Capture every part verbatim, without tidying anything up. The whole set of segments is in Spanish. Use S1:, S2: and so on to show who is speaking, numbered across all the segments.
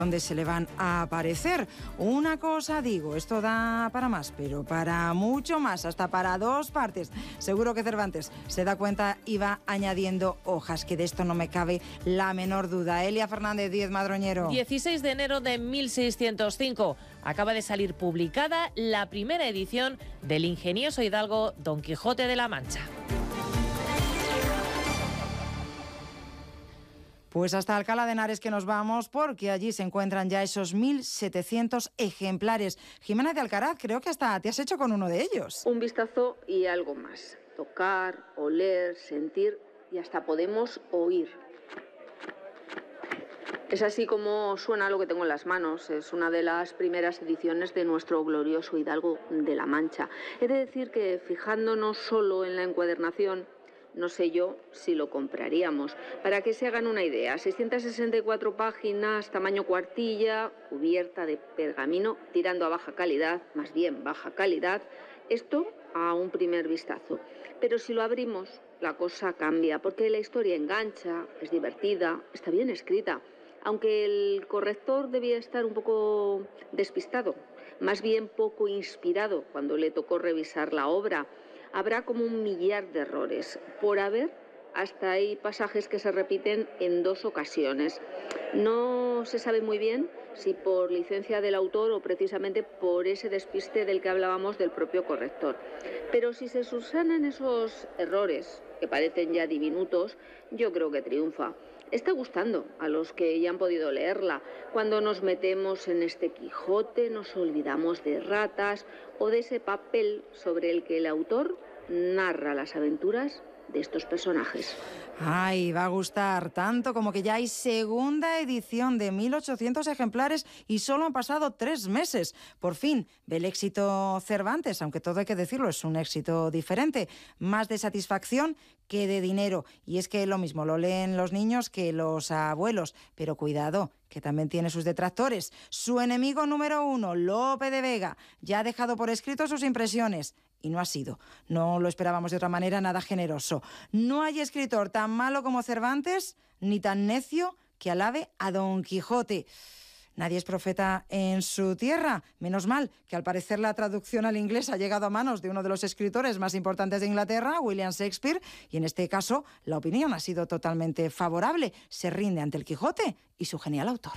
S1: donde se le van a aparecer. Una cosa digo, esto da para más, pero para mucho más, hasta para dos partes. Seguro que Cervantes se da cuenta y va añadiendo hojas, que de esto no me cabe la menor duda. Elia Fernández Díez Madroñero.
S2: dieciséis de enero de mil seiscientos cinco. Acaba de salir publicada la primera edición del ingenioso hidalgo Don Quijote de la Mancha.
S1: Pues hasta Alcalá de Henares que nos vamos, porque allí se encuentran ya esos mil setecientos ejemplares. Jimena de Alcaraz, creo que hasta te has hecho con uno de ellos.
S3: Un vistazo y algo más. Tocar, oler, sentir y hasta podemos oír. Es así como suena lo que tengo en las manos. Es una de las primeras ediciones de nuestro glorioso hidalgo de la Mancha. He de decir que, fijándonos solo en la encuadernación, no sé yo si lo compraríamos. Para que se hagan una idea, seiscientas sesenta y cuatro páginas, tamaño cuartilla, cubierta de pergamino, tirando a baja calidad, más bien baja calidad. Esto a un primer vistazo. Pero si lo abrimos, la cosa cambia, porque la historia engancha, es divertida, está bien escrita. Aunque el corrector debía estar un poco despistado, más bien poco inspirado cuando le tocó revisar la obra. Habrá como un millar de errores. Por haber, hasta hay pasajes que se repiten en dos ocasiones. No se sabe muy bien si por licencia del autor o precisamente por ese despiste del que hablábamos del propio corrector. Pero si se subsanan esos errores, que parecen ya diminutos, yo creo que triunfa. Está gustando a los que ya han podido leerla. Cuando nos metemos en este Quijote nos olvidamos de ratas o de ese papel sobre el que el autor narra las aventuras de estos personajes.
S1: Ay, va a gustar tanto como que ya hay segunda edición de mil ochocientos ejemplares y solo han pasado tres meses. Por fin ve el éxito Cervantes, aunque todo hay que decirlo, es un éxito diferente. Más de satisfacción que de dinero. Y es que lo mismo lo leen los niños que los abuelos. Pero cuidado, que también tiene sus detractores. Su enemigo número uno, Lope de Vega, ya ha dejado por escrito sus impresiones. Y no ha sido. No lo esperábamos de otra manera, nada generoso. No hay escritor tan malo como Cervantes, ni tan necio que alabe a Don Quijote. Nadie es profeta en su tierra. Menos mal que al parecer la traducción al inglés ha llegado a manos de uno de los escritores más importantes de Inglaterra, William Shakespeare, y en este caso la opinión ha sido totalmente favorable. Se rinde ante el Quijote y su genial autor.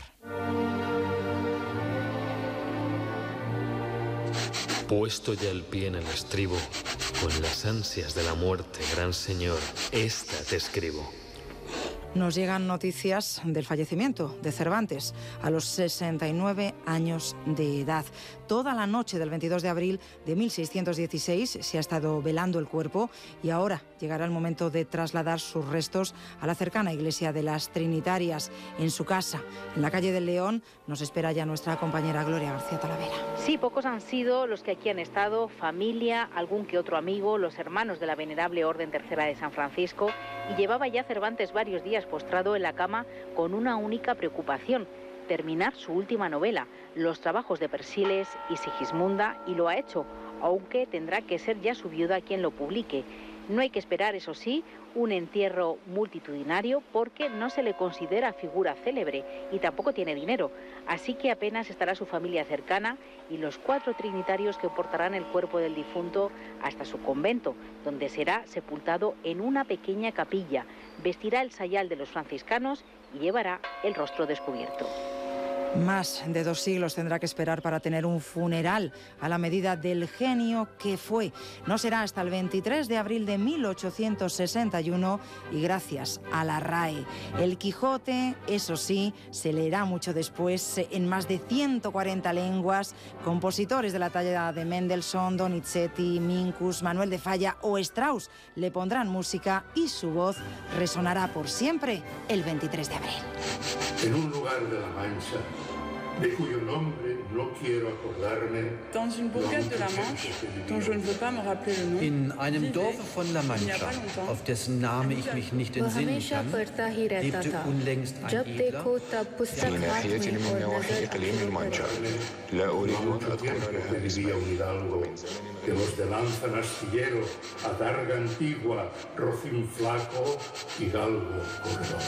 S4: Puesto ya el pie en el estribo, con las ansias de la muerte, gran señor, esta te escribo.
S1: Nos llegan noticias del fallecimiento de Cervantes a los sesenta y nueve años de edad. Toda la noche del veintidós de abril de mil seiscientos dieciséis se ha estado velando el cuerpo y ahora llegará el momento de trasladar sus restos a la cercana iglesia de las Trinitarias. En su casa, en la calle del León, nos espera ya nuestra compañera Gloria García Talavera.
S5: Sí, pocos han sido los que aquí han estado, familia, algún que otro amigo, los hermanos de la Venerable Orden Tercera de San Francisco, y llevaba ya Cervantes varios días postrado en la cama con una única preocupación: terminar su última novela, Los trabajos de Persiles y Sigismunda, y lo ha hecho, aunque tendrá que ser ya su viuda quien lo publique. No hay que esperar, eso sí, un entierro multitudinario porque no se le considera figura célebre y tampoco tiene dinero, así que apenas estará su familia cercana y los cuatro trinitarios que portarán el cuerpo del difunto hasta su convento, donde será sepultado en una pequeña capilla, vestirá el sayal de los franciscanos y llevará el rostro descubierto.
S1: Más de dos siglos tendrá que esperar para tener un funeral a la medida del genio que fue. No será hasta el veintitrés de abril de mil ochocientos sesenta y uno y gracias a la R A E. El Quijote, eso sí, se leerá mucho después en más de ciento cuarenta lenguas. Compositores de la talla de Mendelssohn, Donizetti, Minkus, Manuel de Falla o Strauss le pondrán música y su voz resonará por siempre el veintitrés de abril.
S6: En un lugar de la Mancha, de cuyo nombre no quiero acordarme.
S7: Dans une bourgade de la Manche, dont je ne veux pas me rappeler le nom.
S8: In einem Dorfe von La Mancha, auf dessen Name ich mich nicht entsinnen kann, lebte unlängst ein Edler.
S6: Que los de lanzan astillero, adarga antigua, rocín flaco, hidalgo corredor.